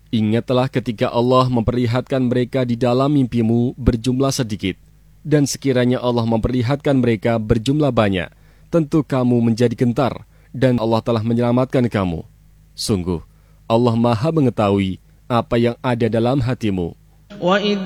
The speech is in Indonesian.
Ingatlah ketika Allah memperlihatkan mereka di dalam mimpimu berjumlah sedikit, dan sekiranya Allah memperlihatkan mereka berjumlah banyak, tentu kamu menjadi gentar, dan Allah telah menyelamatkan kamu. Sungguh, Allah Maha mengetahui apa yang ada dalam hatimu. وَإِذْ